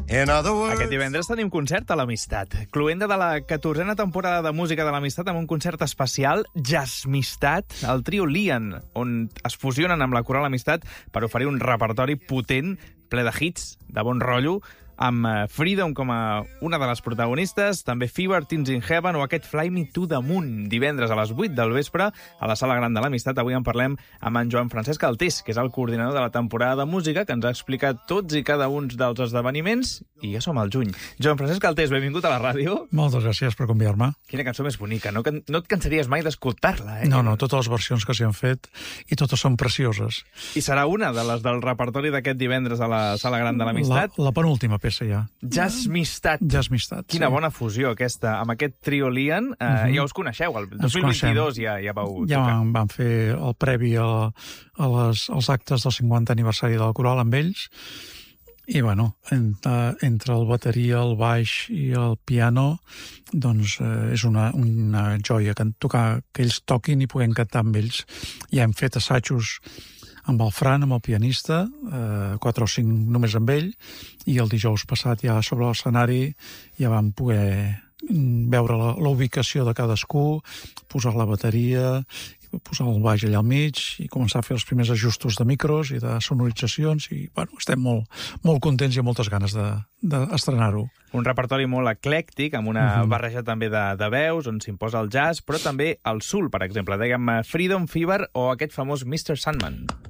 In other words... Aquest divendres tenim concert a l'Amistat, cloenda de la 14a temporada de Música de l'Amistat amb un concert especial, Jazzmistat, el trio Lian, on es fusionen amb la Coral Amistat per oferir un repertori potent, ple de hits, de bon rotllo, amb Freedom com a una de les protagonistes, també Fever, Teens in Heaven o aquest Fly Me to the Moon, divendres a les 8 del vespre a la Sala Gran de l'Amistat. Avui en parlem amb en Joan Francesc Altés, que és el coordinador de la temporada de música, que ens ha explicat tots i cada un dels esdeveniments, i ja som al juny. Joan Francesc Altés, benvingut a la ràdio. Moltes gràcies per convidar-me. Quina cançó més bonica, no et cansaries mai d'escoltar-la, eh? No, totes les versions que s'hi han fet, i totes són precioses. I serà una de les del repertori d'aquest divendres a la Sala Gran de l'Amistat? La penúltima peça ja. Jazzmistat. Jazzmistat, Quina bona fusió aquesta, amb aquest trio Lian. Ja us coneixeu, el 2022 ja vau tocar. Ja vam fer el previ als actes del 50 aniversari de la Coral amb ells, i bueno, entre el bateria, el baix i el piano, doncs és una joia tocar, que ells toquin i puguem cantar amb ells. Ja hem fet assajos amb el Fran, amb el pianista, 4 o 5 només amb ell, i el dijous passat ja sobre l'escenari ja vam poder veure la ubicació de cadascú, posar la bateria, posar el baix allà al mig i començar a fer els primers ajustos de micros i de sonoritzacions, i bueno, estem molt contents i amb moltes ganes d'estrenar-ho. Un repertori molt eclèctic, amb una barreja també de veus, on s'imposa el jazz, però també el soul, per exemple. Dèiem Freedom, Fever o aquest famós Mr. Sandman.